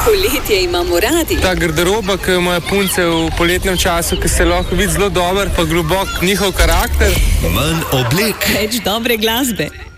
Poletje imamo radi. Ta garderoba, ki jo imajo punce v poletnem času, ki se lahko vidi zelo dober, pa globok njihov karakter. Manj oblek. Več dobre glasbe.